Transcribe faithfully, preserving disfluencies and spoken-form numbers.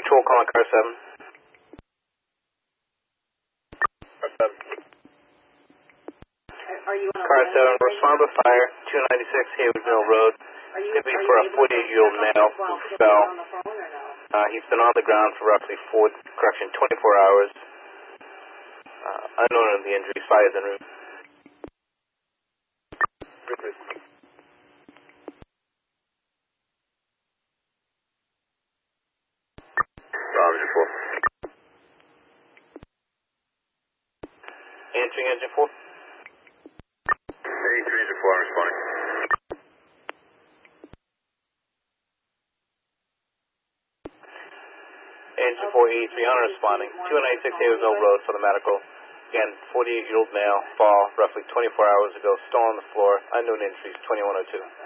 Patrol calling car seven. Car seven. Are you on a Car seven, respond to fire, two ninety-six Hayward Mill Road. Are you, Could be are for you a able to forty-eight-year-old check on male this while who Skip is fell. on the phone or no? Uh, he's been on the ground for roughly four, correction, twenty-four hours. Uh, unknown of the injuries, fires en route. Roger four. Answering engine four. eighty-three to four, I'm responding. Engine four eighty-three, on responding. two ninety-six Hayward Mill Road for the medical. Again, forty-eight-year-old male, fall roughly twenty-four hours ago, still on the floor, unknown injuries, twenty-one oh two.